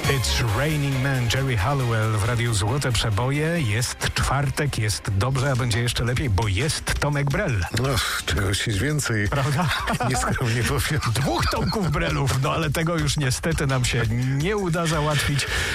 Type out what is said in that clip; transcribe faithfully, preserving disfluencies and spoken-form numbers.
It's Raining Man, Jerry Halliwell w Radiu Złote Przeboje. Jest czwartek, jest dobrze, a będzie jeszcze lepiej, bo jest Tomek Brell. No, czegoś jest więcej. Prawda? Nieskromnie powiem. Dwóch Tomków Brellów, no ale tego już niestety nam się nie uda załatwić.